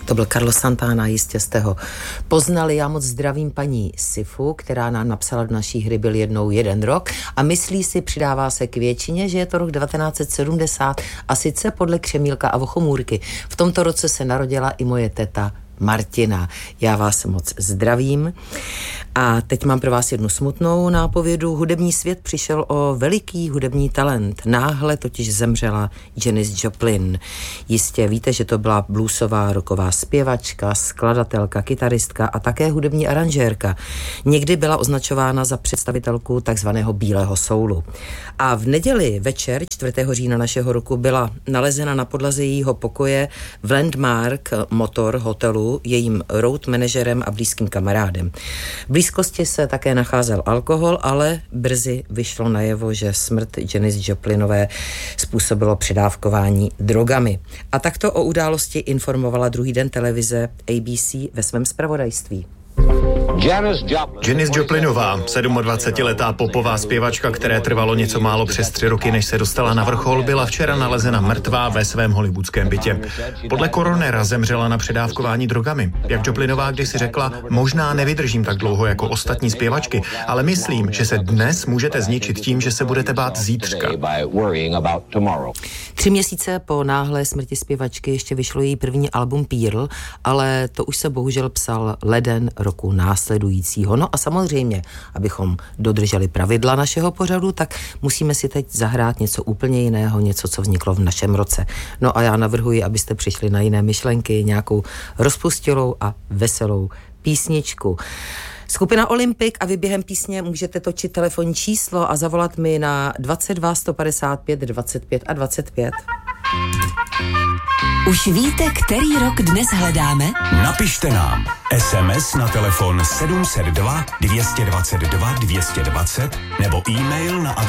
To byl Carlos Santana, jistě jste ho poznali. Já moc zdravím paní Sifu, která nám napsala do naší hry Byl jednou jeden rok a myslí si, přidává se k většině, že je to rok 1970 a sice podle Křemílka a Vochomůrky. V tomto roce se narodila i moje teta Martina. Já vás moc zdravím. A teď mám pro vás jednu smutnou nápovědu. Hudební svět přišel o veliký hudební talent. Náhle totiž zemřela Janis Joplin. Jistě víte, že to byla bluesová rocková zpěvačka, skladatelka, kytaristka a také hudební aranžérka. Někdy byla označována za představitelku takzvaného bílého soulu. A v neděli večer 4. října našeho roku byla nalezena na podlaze jejího pokoje v Landmark Motor hotelu jejím road manažerem a blízkým kamarádem. V blízkosti se také nacházel alkohol, ale brzy vyšlo najevo, že smrt Janis Joplinové způsobilo předávkování drogami. A takto o události informovala druhý den televize ABC ve svém zpravodajství. Janis Joplinová, 27letá popová zpěvačka, které trvalo něco málo přes 3 roky, než se dostala na vrchol, byla včera nalezena mrtvá ve svém hollywoodském bytě. Podle koronera zemřela na předávkování drogami. Jak Joplinová kdysi řekla, možná nevydržím tak dlouho jako ostatní zpěvačky, ale myslím, že se dnes můžete zničit tím, že se budete bát zítřka. 3 měsíce po náhlé smrti zpěvačky ještě vyšlo její první album Pearl, ale to už se bohužel psal leden roku následujícího. No a samozřejmě, abychom dodrželi pravidla našeho pořadu, tak musíme si teď zahrát něco úplně jiného, něco, co vzniklo v našem roce. No a já navrhuji, abyste přišli na jiné myšlenky, nějakou rozpustilou a veselou písničku. Skupina Olympic a vy během písně můžete točit telefonní číslo a zavolat mi na 22 155 25 a 25. Už víte, který rok dnes hledáme? Napište nám SMS na telefon 702 222 220 nebo e-mail na